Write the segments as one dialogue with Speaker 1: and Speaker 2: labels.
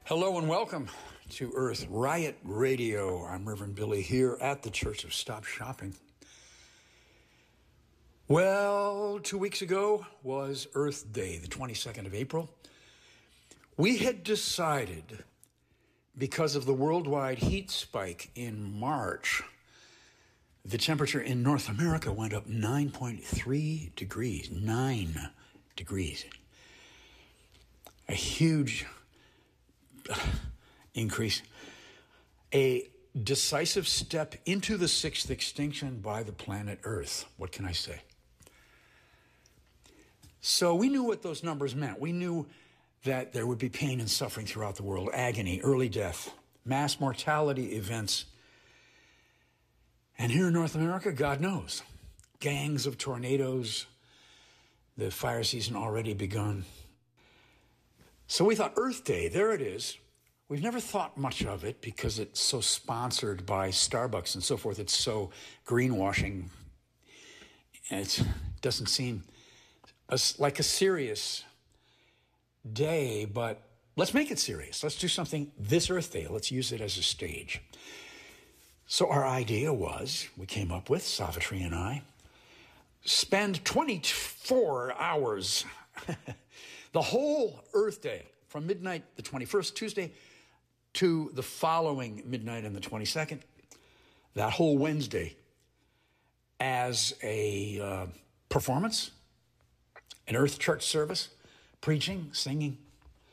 Speaker 1: Hello and welcome to Earth Riot Radio. I'm Reverend Billy here at the Church of Stop Shopping. Well, 2 weeks ago was Earth Day, the 22nd of April. We had decided, because of the worldwide heat spike in March, the temperature in North America went up 9.3 degrees, 9 degrees. A huge increase, a decisive step into the sixth extinction by the planet Earth. What can I say? So we knew what those numbers meant. We knew that there would be pain and suffering throughout the world, agony, early death, mass mortality events. And here in North America, God knows, gangs of tornadoes, the fire season already begun. So we thought Earth Day, there it is. We've never thought much of it because it's so sponsored by Starbucks and so forth. It's so greenwashing. It doesn't seem like a serious day, but let's make it serious. Let's do something this Earth Day. Let's use it as a stage. So our idea was, we came up with, Savitri and I, spend 24 hours the whole Earth Day, from midnight the 21st, Tuesday, to the following midnight on the 22nd, that whole Wednesday, as a performance, an Earth Church service, preaching, singing,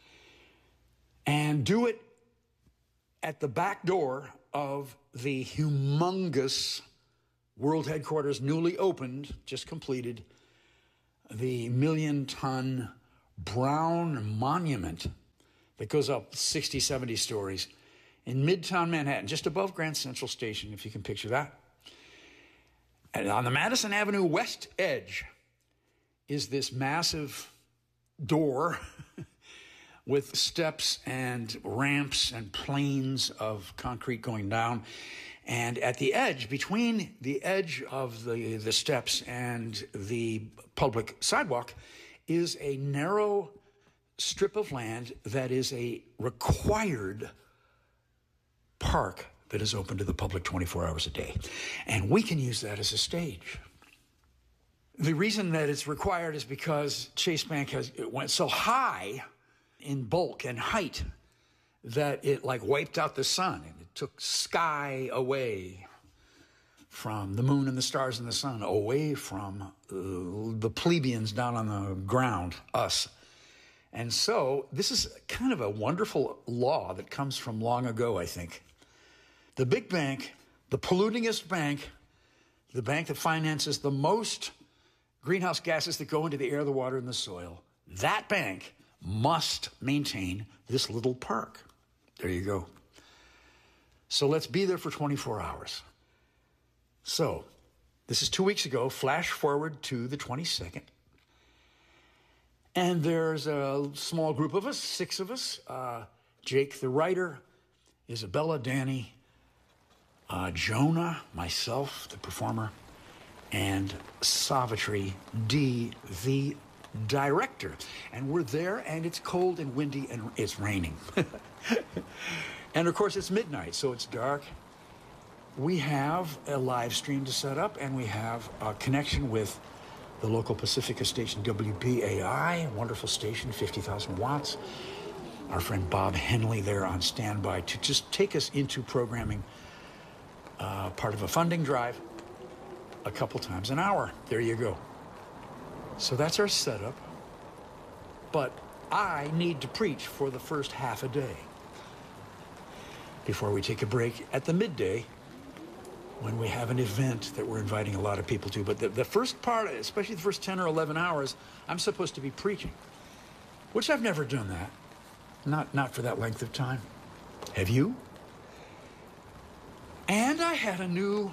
Speaker 1: and do it at the back door of the humongous world headquarters, newly opened, just completed, the million-ton brown monument that goes up 60, 70 stories in Midtown Manhattan, just above Grand Central Station, if you can picture that. And on the Madison Avenue west edge is this massive door with steps and ramps and planes of concrete going down. And at the edge, between the edge of the steps and the public sidewalk, is a narrow strip of land that is a required park that is open to the public 24 hours a day. And we can use that as a stage. The reason that it's required is because Chase Bank it went so high in bulk and height that it wiped out the sun, and it took sky away from the moon and the stars and the sun, away from the plebeians down on the ground, us. And so this is kind of a wonderful law that comes from long ago, I think. The big bank, the pollutingest bank, the bank that finances the most greenhouse gases that go into the air, the water, and the soil, that bank must maintain this little park. There you go. So let's be there for 24 hours. So, this is 2 weeks ago. Flash forward to the 22nd. And there's a small group of us, 6 of us. Jake, the writer, Isabella, Danny, Jonah, myself, the performer, and Savitri D, the director. And we're there, and it's cold and windy, and it's raining. And, of course, it's midnight, so it's dark. We have a live stream to set up, and we have a connection with the local Pacifica station, WBAI, wonderful station, 50,000 watts. Our friend Bob Henley there on standby to just take us into programming, part of a funding drive, a couple times an hour. There you go. So that's our setup. But I need to preach for the first half a day before we take a break at the midday, when we have an event that we're inviting a lot of people to. But the first part, especially the first 10 or 11 hours, I'm supposed to be preaching, which I've never done that. Not for that length of time. Have you? And I had a new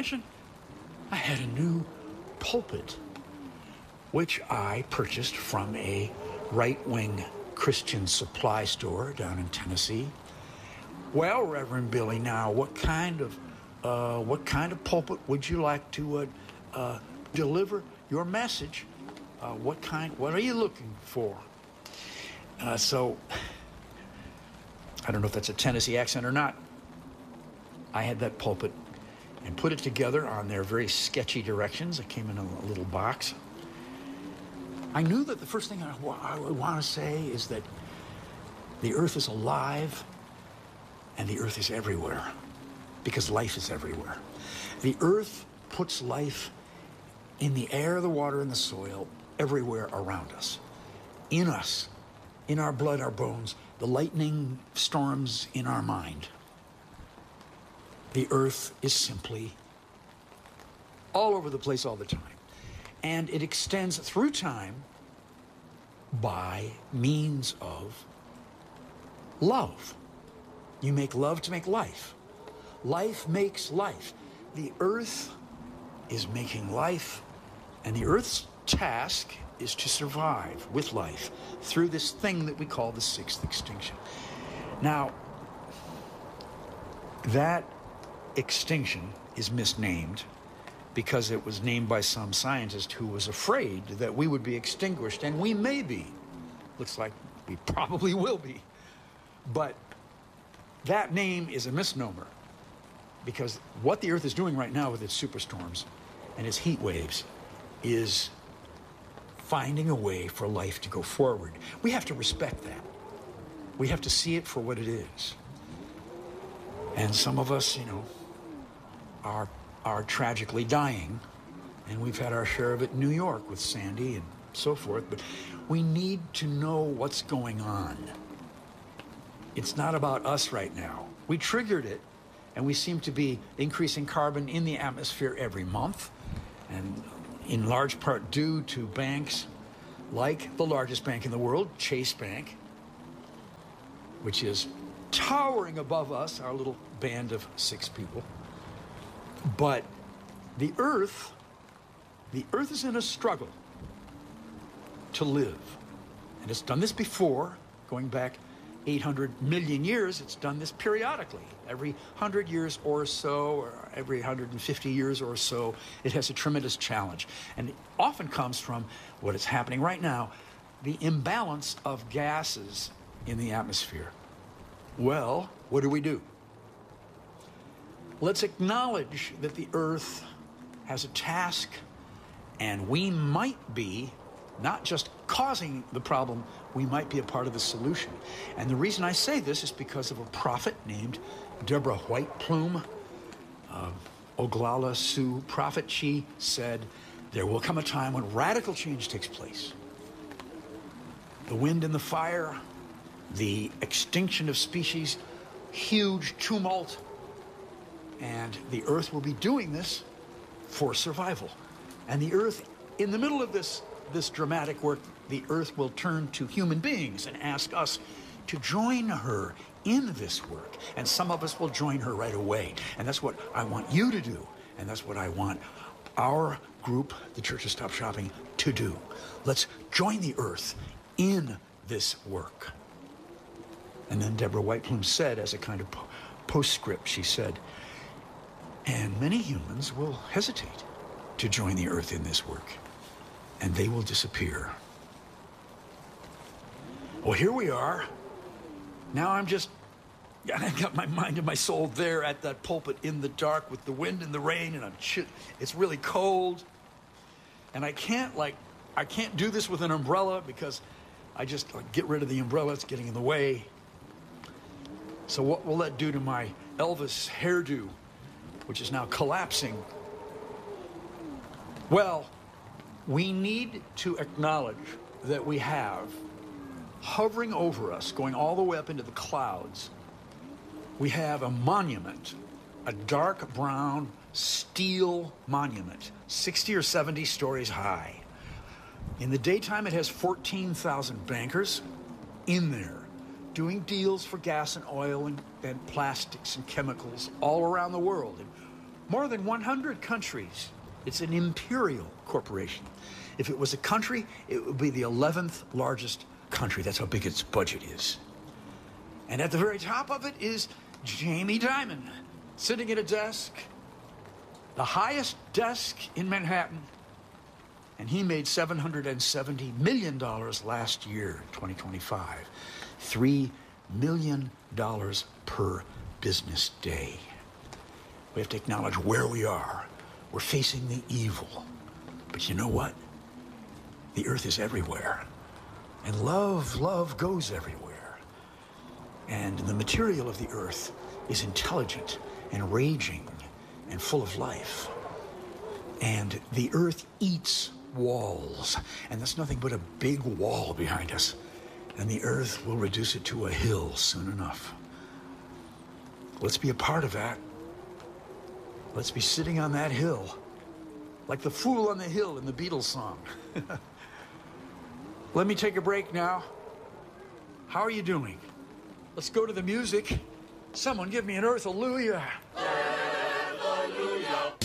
Speaker 1: pulpit, which I purchased from a right-wing Christian supply store down in Tennessee. Well, Reverend Billy, now what kind of pulpit would you like to deliver your message? What are you looking for? So I don't know if that's a Tennessee accent or not. I had that pulpit and put it together on their very sketchy directions. It came in a little box. I knew that the first thing I would want to say is that the earth is alive and the earth is everywhere, because life is everywhere. The earth puts life in the air, the water, and the soil everywhere around us, in our blood, our bones, the lightning storms in our mind. The earth is simply all over the place all the time. And it extends through time by means of love. You make love to make life. Life makes life. The earth is making life, and the earth's task is to survive with life through this thing that we call the sixth extinction. Now, that extinction is misnamed because it was named by some scientist who was afraid that we would be extinguished, and we may be. Looks like we probably will be. But that name is a misnomer, because what the earth is doing right now with its superstorms and its heat waves is finding a way for life to go forward. We have to respect that. We have to see it for what it is. And some of us, are tragically dying, and we've had our share of it in New York with Sandy and so forth, but we need to know what's going on. It's not about us right now. We triggered it, and we seem to be increasing carbon in the atmosphere every month, and in large part due to banks like the largest bank in the world, Chase Bank, which is towering above us, our little band of 6 people. But the earth is in a struggle to live. And it's done this before, going back 800 million years. It's done this periodically. Every 100 years or so, or every 150 years or so, it has a tremendous challenge. And it often comes from what is happening right now, the imbalance of gases in the atmosphere. Well, what do? Let's acknowledge that the earth has a task, and we might be not just causing the problem, we might be a part of the solution. And the reason I say this is because of a prophet named Deborah White Plume, Oglala Sioux prophet. She said, there will come a time when radical change takes place. The wind and the fire, the extinction of species, huge tumult, and the earth will be doing this for survival. And the earth, in the middle of this dramatic work, the earth will turn to human beings and ask us to join her in this work. And some of us will join her right away. And that's what I want you to do. And that's what I want our group, the Church of Stop Shopping, to do. Let's join the earth in this work. And then Deborah White Plume said, as a kind of postscript, she said, and many humans will hesitate to join the earth in this work, and they will disappear. Well, here we are. Now I got my mind and my soul there at that pulpit in the dark with the wind and the rain, and it's really cold. And I can't do this with an umbrella, because I just get rid of the umbrella. It's getting in the way. So what will that do to my Elvis hairdo, which is now collapsing? Well, we need to acknowledge that we have, hovering over us, going all the way up into the clouds, we have a monument, a dark brown steel monument, 60 or 70 stories high. In the daytime, it has 14,000 bankers in there doing deals for gas and oil and plastics and chemicals all around the world in more than 100 countries. It's an imperial corporation. If it was a country, it would be the 11th largest country. That's how big its budget is. And at the very top of it is Jamie Dimon, sitting at a desk, the highest desk in Manhattan. And he made $770 million last year, 2025. $3 million per business day. We have to acknowledge where we are. We're facing the evil. But you know what? The earth is everywhere. And love goes everywhere. And the material of the earth is intelligent and raging and full of life. And the earth eats walls. And that's nothing but a big wall behind us. And the earth will reduce it to a hill soon enough. Let's be a part of that. Let's be sitting on that hill, like the fool on the hill in the Beatles song. Let me take a break now. How are you doing? Let's go to the music. Someone give me an earth-alleluia.
Speaker 2: Hallelujah.